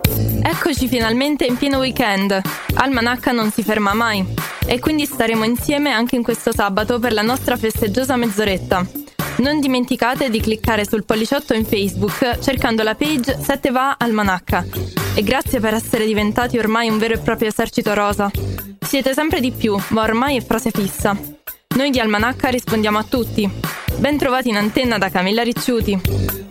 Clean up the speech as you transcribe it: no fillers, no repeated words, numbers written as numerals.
Eccoci finalmente in pieno weekend. Almanacca non si ferma mai. E quindi staremo insieme anche in questo sabato per la nostra festeggiosa mezz'oretta. Non dimenticate di cliccare sul polliciotto in Facebook cercando la page 7 va Almanacca. E grazie per essere diventati ormai un vero e proprio esercito rosa. Siete sempre di più, ma ormai è frase fissa. Noi di Almanacca rispondiamo a tutti. Ben trovati in antenna da Camilla Ricciuti.